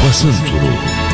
Basın Turu.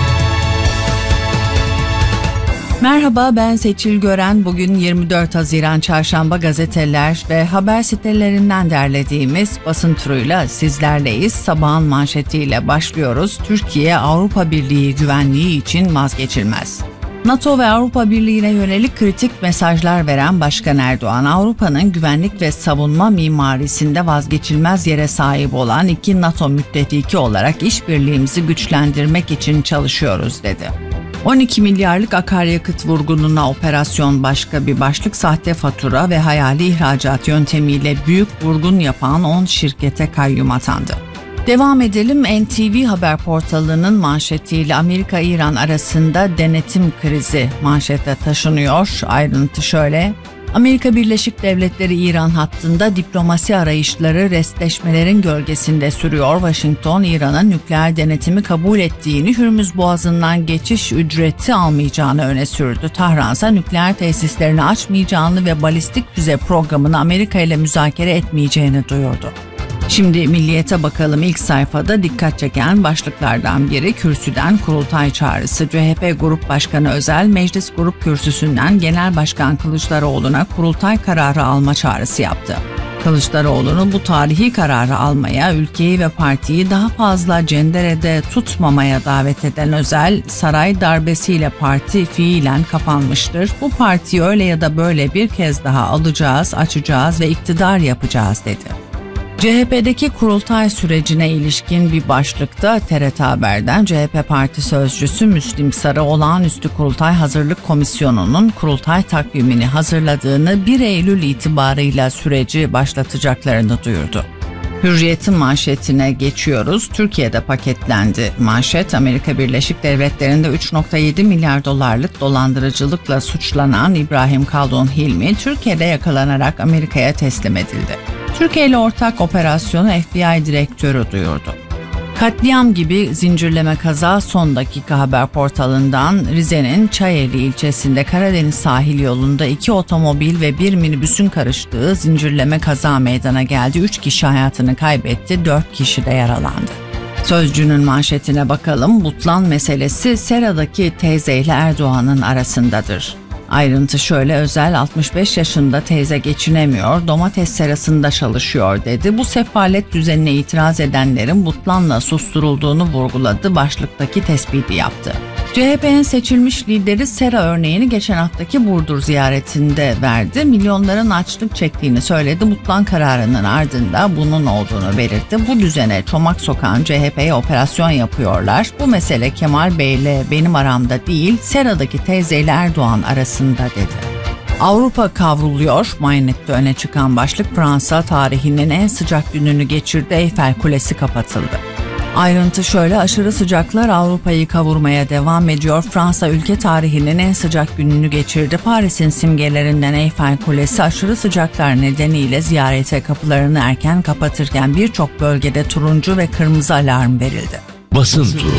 Merhaba, ben Seçil Gören. Bugün 24 Haziran Çarşamba gazeteler ve haber sitelerinden derlediğimiz basın turuyla sizlerleyiz. Sabahın manşetiyle başlıyoruz. Türkiye Avrupa Birliği güvenliği için vazgeçilmez. NATO ve Avrupa Birliği'ne yönelik kritik mesajlar veren Başkan Erdoğan, Avrupa'nın güvenlik ve savunma mimarisinde vazgeçilmez yere sahip olan iki NATO müttefiki olarak işbirliğimizi güçlendirmek için çalışıyoruz dedi. 12 milyarlık akaryakıt vurgununa operasyon başka bir başlık, sahte fatura ve hayali ihracat yöntemiyle büyük vurgun yapan 10 şirkete kayyum atandı. Devam edelim. NTV Haber portalının manşetiyle Amerika-İran arasında denetim krizi manşete taşınıyor. Ayrıntı şöyle: Amerika Birleşik Devletleri İran hattında diplomasi arayışları restleşmelerin gölgesinde sürüyor. Washington, İran'ın nükleer denetimi kabul ettiğini, Hürmüz Boğazı'ndan geçiş ücreti almayacağını öne sürdü. Tahran ise nükleer tesislerini açmayacağını ve balistik füze programını Amerika ile müzakere etmeyeceğini duyurdu. Şimdi Milliyet'e bakalım. İlk sayfada dikkat çeken başlıklardan biri kürsüden kurultay çağrısı. CHP Grup Başkanı Özel, meclis grup kürsüsünden Genel Başkan Kılıçdaroğlu'na kurultay kararı alma çağrısı yaptı. Kılıçdaroğlu'nu bu tarihi kararı almaya, ülkeyi ve partiyi daha fazla cenderede tutmamaya davet eden Özel, saray darbesiyle parti fiilen kapanmıştır. Bu partiyi öyle ya da böyle bir kez daha alacağız, açacağız ve iktidar yapacağız dedi. CHP'deki kurultay sürecine ilişkin bir başlıkta TRT Haber'den CHP Parti Sözcüsü Müslim Sarı, olağanüstü kurultay hazırlık komisyonunun kurultay takvimini hazırladığını, 1 Eylül itibarıyla süreci başlatacaklarını duyurdu. Hürriyet'in manşetine geçiyoruz. Türkiye'de paketlendi manşet. Amerika Birleşik Devletleri'nde 3.7 milyar dolarlık dolandırıcılıkla suçlanan İbrahim Kaldun Hilmi, Türkiye'de yakalanarak Amerika'ya teslim edildi. Türkiye ile ortak operasyonu FBI direktörü duyurdu. Katliam gibi zincirleme kaza son dakika haber portalından. Rize'nin Çayeli ilçesinde Karadeniz sahil yolunda 2 otomobil ve 1 minibüsün karıştığı zincirleme kaza meydana geldi. 3 kişi hayatını kaybetti, 4 kişi de yaralandı. Sözcü'nün manşetine bakalım. Butlan meselesi Sera'daki teyzeyle Erdoğan'ın arasındadır. Ayrıntı şöyle: Özel, 65 yaşında teyze geçinemiyor, domates serasında çalışıyor dedi. Bu sefalet düzenine itiraz edenlerin Butlan'la susturulduğunu vurguladı, başlıktaki tespiti yaptı. CHP'nin seçilmiş lideri Sera örneğini geçen haftaki Burdur ziyaretinde verdi. Milyonların açlık çektiğini söyledi. Butlan kararının ardında bunun olduğunu belirtti. Bu düzene çomak sokan CHP'ye operasyon yapıyorlar. Bu mesele Kemal Bey'le benim aramda değil, Sera'daki teyzeyle Erdoğan arasında dedi. Avrupa kavruluyor manşette öne çıkan başlık. Fransa tarihinin en sıcak gününü geçirdi. Eyfel Kulesi kapatıldı. Ayrıntı şöyle: aşırı sıcaklar Avrupa'yı kavurmaya devam ediyor. Fransa ülke tarihinin en sıcak gününü geçirdi. Paris'in simgelerinden Eyfel Kulesi aşırı sıcaklar nedeniyle ziyarete kapılarını erken kapatırken birçok bölgede turuncu ve kırmızı alarm verildi. Basın Turu.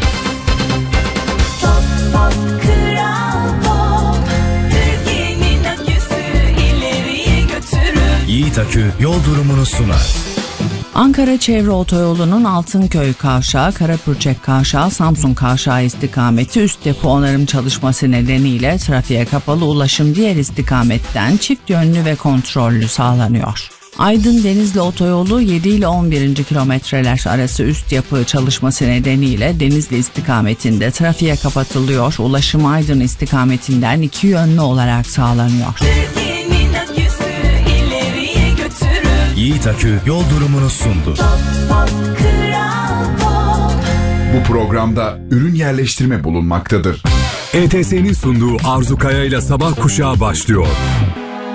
Yiğit Akü yol durumunu sunar. Ankara Çevre Otoyolu'nun Altınköy Kavşağı, Karapürçek Kavşağı, Samsun Kavşağı istikameti üst yapı onarım çalışması nedeniyle trafiğe kapalı, ulaşım diğer istikametten çift yönlü ve kontrollü sağlanıyor. Aydın Denizli Otoyolu 7 ile 11. kilometreler arası üst yapı çalışması nedeniyle Denizli istikametinde trafiğe kapatılıyor. Ulaşım Aydın istikametinden 2 yönlü olarak sağlanıyor. Yiğit Akü yol durumunu sundu. Bu programda ürün yerleştirme bulunmaktadır. ETS'nin sunduğu Arzu Kaya ile Sabah Kuşağı başlıyor.